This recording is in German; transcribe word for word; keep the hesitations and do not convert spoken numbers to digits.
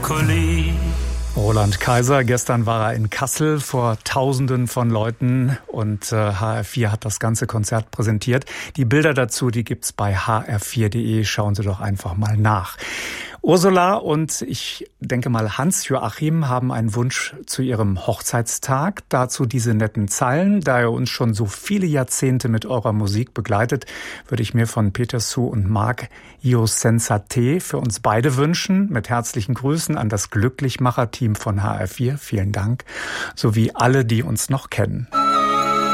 Brokkoli. Roland Kaiser, gestern war er in Kassel vor Tausenden von Leuten und äh, H R vier hat das ganze Konzert präsentiert. Die Bilder dazu, die gibt's bei h r vier punkt de. Schauen Sie doch einfach mal nach. Ursula und ich denke mal Hans-Joachim haben einen Wunsch zu ihrem Hochzeitstag. Dazu diese netten Zeilen. Da ihr uns schon so viele Jahrzehnte mit eurer Musik begleitet, würde ich mir von Peter Su und Marc Io Sensate für uns beide wünschen. Mit herzlichen Grüßen an das Glücklichmacher-Team von H R vier. Vielen Dank. Sowie alle, die uns noch kennen.